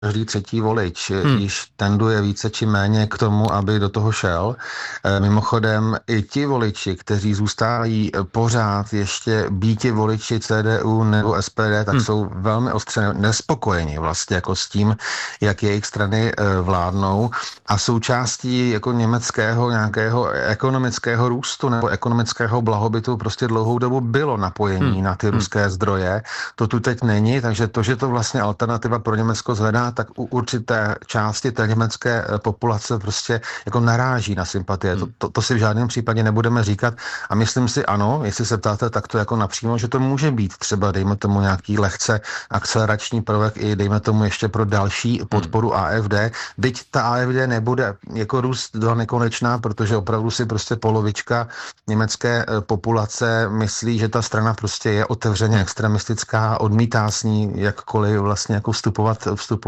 každý třetí volič již tenduje více či méně k tomu, aby do toho šel. Mimochodem i ti voliči, kteří zůstávají pořád ještě býti voliči CDU nebo SPD, tak jsou velmi ostře nespokojeni vlastně jako s tím, jak jejich strany vládnou a součástí jako německého nějakého ekonomického růstu nebo ekonomického blahobytu prostě dlouhou dobu bylo napojení na ty ruské zdroje. To tu teď není, takže to, že to vlastně alternativa pro Německo zvedá, tak u určité části té německé populace prostě jako naráží na sympatie. To si v žádném případě nebudeme říkat a myslím si ano, jestli se ptáte takto jako napřímo, že to může být třeba dejme tomu nějaký lehce akcelerační prvek i dejme tomu ještě pro další podporu AfD, byť ta AfD nebude jako růst do nekonečná, protože opravdu si prostě polovička německé populace myslí, že ta strana prostě je otevřeně extremistická, odmítá s ní jakkoliv vlastně jako vstupovat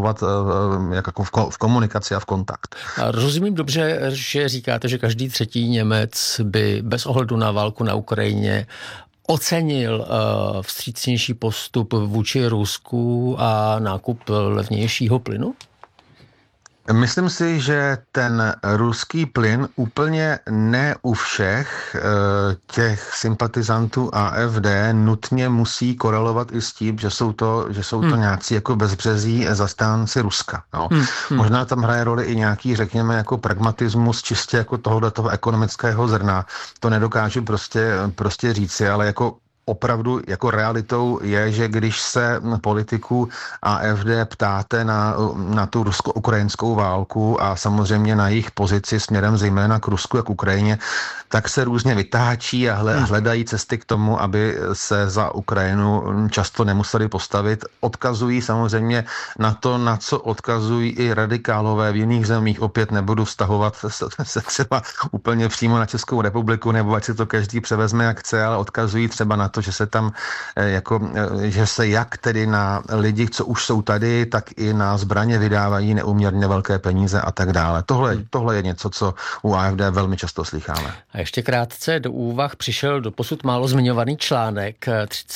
jako v komunikaci a v kontakt. A rozumím dobře, že říkáte, že každý třetí Němec by bez ohledu na válku na Ukrajině ocenil vstřícnější postup vůči Rusku a nákup levnějšího plynu? Myslím si, že ten ruský plyn úplně ne u všech těch sympatizantů AfD nutně musí korelovat i s tím, že jsou to nějací jako bezbřezí zastánci Ruska. No. Možná tam hraje roli i nějaký, řekněme, jako pragmatismus čistě jako tohoto ekonomického zrna. To nedokážu prostě říci, ale jako opravdu jako realitou je, že když se politiků AfD ptáte na tu rusko-ukrajinskou válku a samozřejmě na jejich pozici směrem zejména k Rusku a k Ukrajině, tak se různě vytáčí a hledají cesty k tomu, aby se za Ukrajinu často nemuseli postavit. Odkazují samozřejmě na to, na co odkazují i radikálové v jiných zemích. Opět nebudu vztahovat se třeba úplně přímo na Českou republiku, nebo ať si to každý převezme jak chce, ale odkazují třeba na to, že se tam že se jak tedy na lidi, co už jsou tady, tak i na zbraně vydávají neúměrně velké peníze a tak dále. Tohle je něco, co u AfD velmi často slycháme. A ještě krátce do úvah přišel doposud málo zmiňovaný článek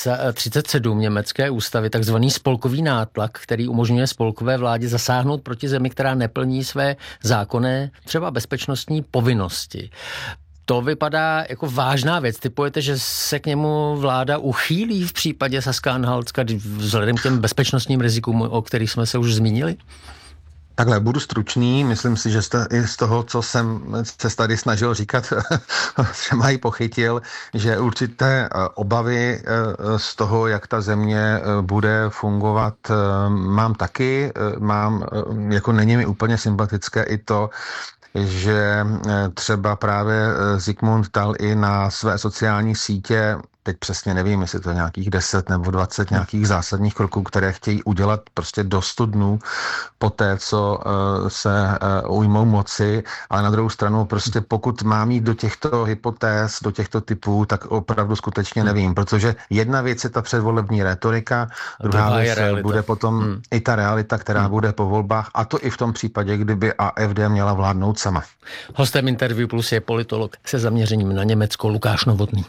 37 německé ústavy, takzvaný spolkový nátlak, který umožňuje spolkové vládě zasáhnout proti zemi, která neplní své zákonné, třeba bezpečnostní povinnosti. To vypadá jako vážná věc. Typujete, že se k němu vláda uchýlí v případě Sachsen-Anhaltska vzhledem k těm bezpečnostním rizikům, o kterých jsme se už zmínili? Takhle, budu stručný. Myslím si, že jste i z toho, co jsem se tady snažil říkat, třeba i pochytil, že určité obavy z toho, jak ta země bude fungovat, mám taky. Jako není mi úplně sympatické i to, že třeba právě Zikmund dal i na své sociální sítě, teď přesně nevím, jestli to je nějakých 10 nebo 20 nějakých zásadních kroků, které chtějí udělat prostě do 100 dnů po té, co se ujmou moci, ale na druhou stranu prostě pokud mám jít do těchto hypotéz, do těchto typů, tak opravdu skutečně nevím, protože jedna věc je ta předvolební rétorika, druhá věc bude potom i ta realita, která bude po volbách, a to i v tom případě, kdyby AfD měla vládnout sama. Hostem Interview Plus je politolog se zaměřením na Německo Lukáš Novotný.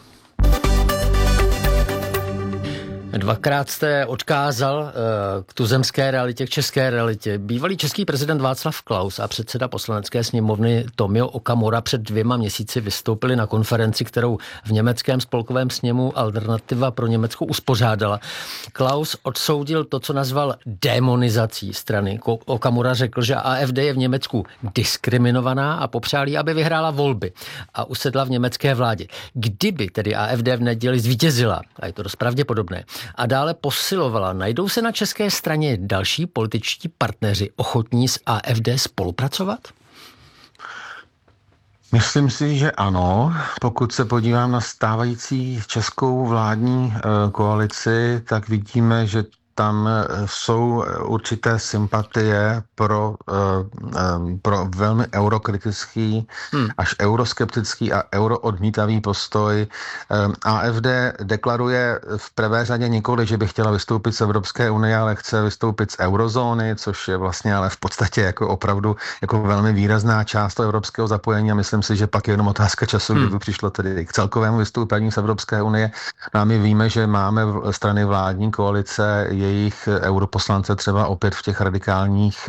Dvakrát jste odkázal k tuzemské realitě, k české realitě. Bývalý český prezident Václav Klaus a předseda poslanecké sněmovny Tomio Okamura před 2 měsíci vystoupili na konferenci, kterou v německém spolkovém sněmu Alternativa pro Německo uspořádala. Klaus odsoudil to, co nazval demonizací strany. Okamura řekl, že AfD je v Německu diskriminovaná a popřál jí, aby vyhrála volby a usedla v německé vládě. Kdyby tedy AfD v neděli zvítězila, a je to dost pravděpodobné, a dále posilovala, najdou se na české straně další političtí partneři ochotní s AfD spolupracovat? Myslím si, že ano. Pokud se podívám na stávající českou vládní koalici, tak vidíme, že tam jsou určité sympatie pro velmi eurokritický, až euroskeptický a euroodmítavý postoj. AfD deklaruje v prvé řadě nikoli, že by chtěla vystoupit z Evropské unie, ale chce vystoupit z eurozóny, což je vlastně ale v podstatě jako opravdu jako velmi výrazná část toho evropského zapojení a myslím si, že pak je jenom otázka času, kdyby přišlo tedy k celkovému vystoupení z Evropské unie. No a my víme, že máme strany vládní koalice jejich europoslance třeba opět v těch radikálních